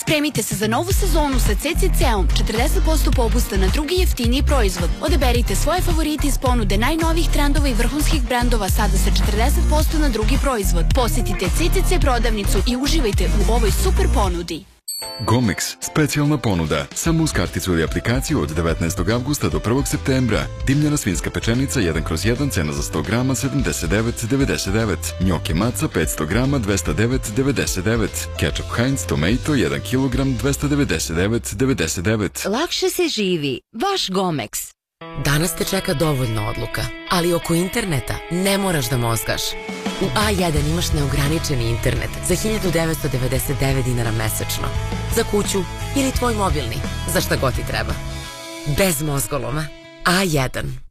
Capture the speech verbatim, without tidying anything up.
Spremite se za novu sezonu sa C C C-om, četrdeset posto popusta na drugi jeftiniji proizvod. Odaberite svoje favorite iz ponude najnovijih trendova i vrhunskih brendova sada sa četrdeset posto na drugi proizvod. Posjetite C C C prodavnicu i uživajte u ovoj super ponudi. Gomex, specijalna ponuda, samo uz karticu ili aplikaciju od devetnaestog avgusta do prvog septembra. Dimljena svinjska pečenica jedan kroz jedan, cena za sto grama sedamdeset devet devedeset devet. Njoke maca petsto grama dvesta devet devedeset devet. Ketchup Heinz Tomato jedan kilogram dvesta devedeset devet devedeset devet. Lakše se živi, vaš Gomex. Danas te čeka dovoljno odluka, ali oko interneta ne moraš da mozgaš. U A jedan imaš neograničeni internet za hiljadu devetsto devedeset devet dinara mesečno. Za kuću ili tvoj mobilni, za šta god ti treba. Bez mozgoloma. A jedan.